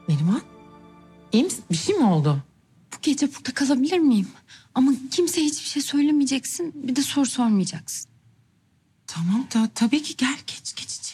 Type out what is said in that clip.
Neriman, iyi misin? Bir şey mi oldu? Bu gece burada kalabilir miyim? Ama kimseye hiçbir şey söylemeyeceksin. Bir de soru sormayacaksın. Tamam tabii ki gel geç içeri.